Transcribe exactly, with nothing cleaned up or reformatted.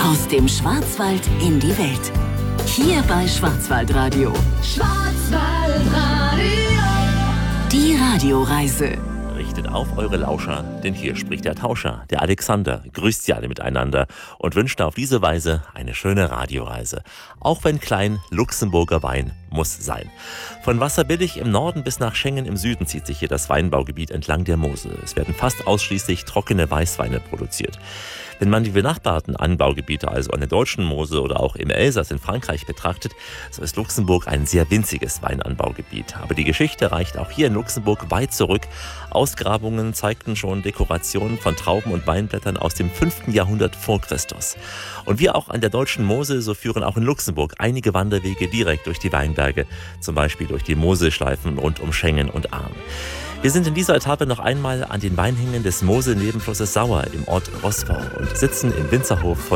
Aus dem Schwarzwald in die Welt. Hier bei Schwarzwaldradio. Schwarzwaldradio. Die Radioreise. Richtet auf eure Lauscher, denn hier spricht der Tauscher, der Alexander, grüßt sie alle miteinander und wünscht auf diese Weise eine schöne Radioreise. Auch wenn klein, Luxemburger Wein muss sein. Von Wasserbillig im Norden bis nach Schengen im Süden zieht sich hier das Weinbaugebiet entlang der Mosel. Es werden fast ausschließlich trockene Weißweine produziert. Wenn man die benachbarten Anbaugebiete, also an der deutschen Mosel oder auch im Elsass in Frankreich betrachtet, so ist Luxemburg ein sehr winziges Weinanbaugebiet. Aber die Geschichte reicht auch hier in Luxemburg weit zurück. Ausgrabungen zeigten schon Dekorationen von Trauben und Weinblättern aus dem fünften Jahrhundert vor Christus. Und wie auch an der deutschen Mosel, so führen auch in Luxemburg einige Wanderwege direkt durch die Weinberge, zum Beispiel durch die Moselschleifen rund um Schengen und Ahren. Wir sind in dieser Etappe noch einmal an den Weinhängen des Moselnebenflusses Sauer im Ort Roßbau und sitzen im Winzerhof von